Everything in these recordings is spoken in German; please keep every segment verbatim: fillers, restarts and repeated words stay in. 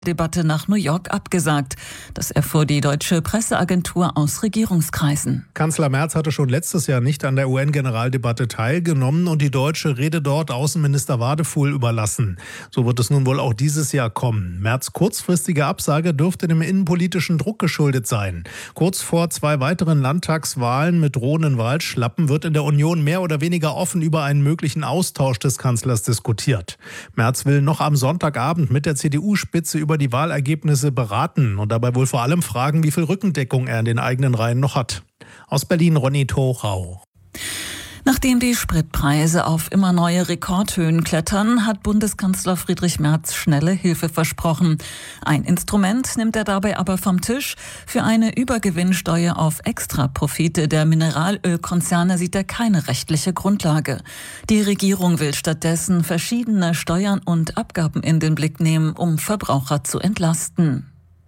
Debatte nach New York abgesagt. Das erfuhr die deutsche Presseagentur aus Regierungskreisen. Kanzler Merz hatte schon letztes Jahr nicht an der U N-Generaldebatte teilgenommen und die deutsche Rede dort Außenminister Wadefuhl überlassen. So wird es nun wohl auch dieses Jahr kommen. Merz' kurzfristige Absage dürfte dem innenpolitischen Druck geschuldet sein. Kurz vor zwei weiteren Landtagswahlen mit drohenden Wahlschlappen wird in der Union mehr oder weniger offen über einen möglichen Austausch des Kanzlers diskutiert. Merz will noch am Sonntagabend mit der C D U-Spitze über die Wahlergebnisse beraten und dabei wohl vor allem fragen, wie viel Rückendeckung er in den eigenen Reihen noch hat. Aus Berlin Ronny Thorau. Nachdem die Spritpreise auf immer neue Rekordhöhen klettern, hat Bundeskanzler Friedrich Merz schnelle Hilfe versprochen. Ein Instrument nimmt er dabei aber vom Tisch. Für eine Übergewinnsteuer auf Extraprofite der Mineralölkonzerne sieht er keine rechtliche Grundlage. Die Regierung will stattdessen verschiedene Steuern und Abgaben in den Blick nehmen, um Verbraucher zu entlasten.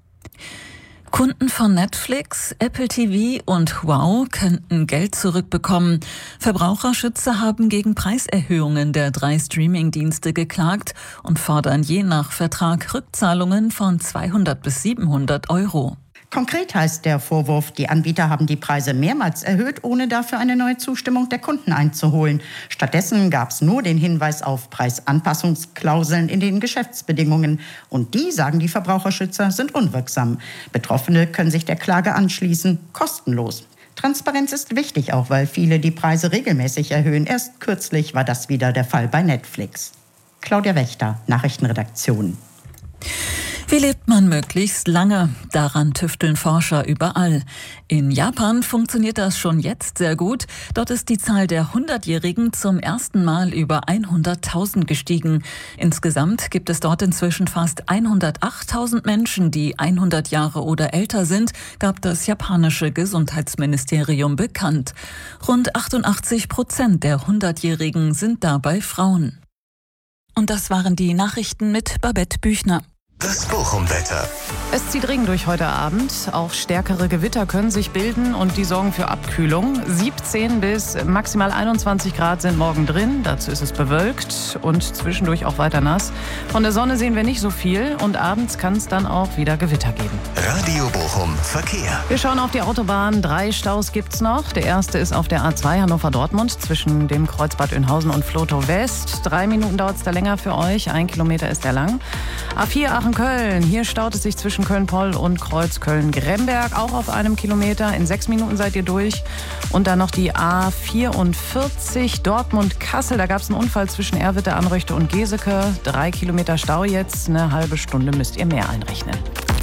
Kunden von Netflix, Apple T V und Wow könnten Geld zurückbekommen. Verbraucherschützer haben gegen Preiserhöhungen der drei Streaming-Dienste geklagt und fordern je nach Vertrag Rückzahlungen von zweihundert bis siebenhundert Euro. Konkret heißt der Vorwurf, die Anbieter haben die Preise mehrmals erhöht, ohne dafür eine neue Zustimmung der Kunden einzuholen. Stattdessen gab es nur den Hinweis auf Preisanpassungsklauseln in den Geschäftsbedingungen. Und die, sagen die Verbraucherschützer, sind unwirksam. Betroffene können sich der Klage anschließen, kostenlos. Transparenz ist wichtig, auch weil viele die Preise regelmäßig erhöhen. Erst kürzlich war das wieder der Fall bei Netflix. Claudia Wächter, Nachrichtenredaktion. Wie lebt man möglichst lange? Daran tüfteln Forscher überall. In Japan funktioniert das schon jetzt sehr gut. Dort ist die Zahl der hundertjährigen zum ersten Mal über hunderttausend gestiegen. Insgesamt gibt es dort inzwischen fast hundertachttausend Menschen, die hundert Jahre oder älter sind, gab das japanische Gesundheitsministerium bekannt. Rund achtundachtzig Prozent der hundertjährigen sind dabei Frauen. Und das waren die Nachrichten mit Babette Büchner. Das Bochum-Wetter. Es zieht Regen durch heute Abend. Auch stärkere Gewitter können sich bilden und die sorgen für Abkühlung. siebzehn bis maximal einundzwanzig Grad sind morgen drin. Dazu ist es bewölkt und zwischendurch auch weiter nass. Von der Sonne sehen wir nicht so viel und abends kann es dann auch wieder Gewitter geben. Radio Bochum Verkehr. Wir schauen auf die Autobahn. Drei Staus gibt's noch. Der erste ist auf der A zwei Hannover-Dortmund zwischen dem Kreuz Bad Oeynhausen und Vlotho West. Drei Minuten dauert es da länger für euch. Ein Kilometer ist der lang. A vier Aachen-Köln. Hier staut es sich zwischen Köln-Poll und Kreuz Köln-Gremberg. Auch auf einem Kilometer. In sechs Minuten seid ihr durch. Und dann noch die A vierundvierzig Dortmund-Kassel. Da gab es einen Unfall zwischen Erwitte, Anröchte und Geseke. Drei Kilometer Stau jetzt. Eine halbe Stunde müsst ihr mehr einrechnen.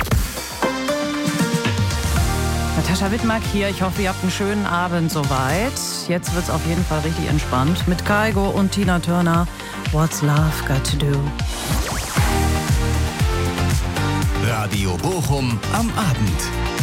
Natascha Wittmark hier. Ich hoffe, ihr habt einen schönen Abend soweit. Jetzt wird es auf jeden Fall richtig entspannt. Mit Kygo und Tina Turner. What's Love Got to Do? Radio Bochum am Abend.